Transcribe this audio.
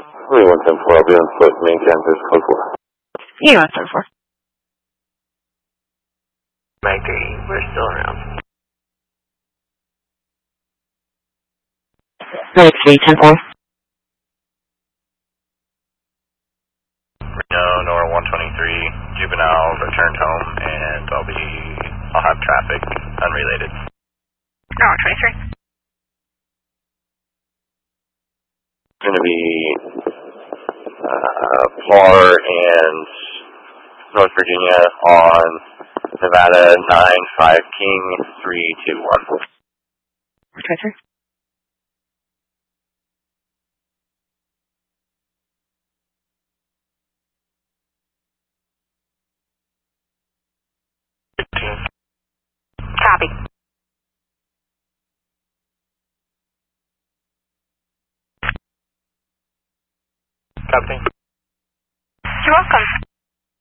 110-4, I'll be on foot, main campus, code 4. Yeah, 110-4. Mag 3, we're still around. Mag 3, 10-4. Reno, Nora 123, juvenile returned home, and I'll have traffic unrelated. Nora 23. It's going to be PAR and North Virginia on Nevada 9-5 King 321. 23. Copy. Copy. You're welcome.